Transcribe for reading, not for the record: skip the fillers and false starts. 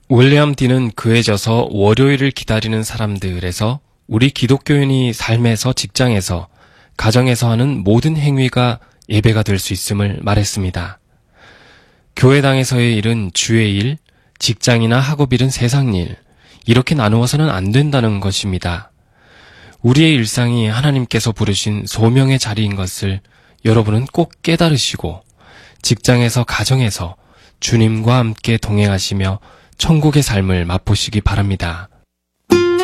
윌리엄 디는 그해져서 월요일을 기다리는 사람들에서 우리 기독교인이 삶에서, 직장에서, 가정에서 하는 모든 행위가 예배가 될 수 있음을 말했습니다. 교회당에서의 일은 주의 일, 직장이나 학업일은 세상일, 이렇게 나누어서는 안 된다는 것입니다. 우리의 일상이 하나님께서 부르신 소명의 자리인 것을 여러분은 꼭 깨달으시고 직장에서, 가정에서 주님과 함께 동행하시며 천국의 삶을 맛보시기 바랍니다.